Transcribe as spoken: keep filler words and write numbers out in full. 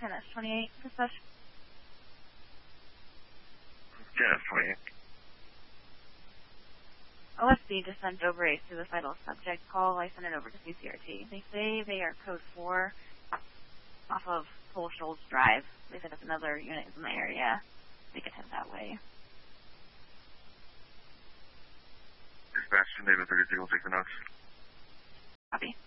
S twenty-eight, dispatch. J S twenty-eight. O S B just sent over a suicidal subject call. I sent it over to C C R T. They say they are code four off of Full Shoals Drive. They said if another unit is in the area, they could head that way. Dispatch, David thirty-two will take the notes. Copy.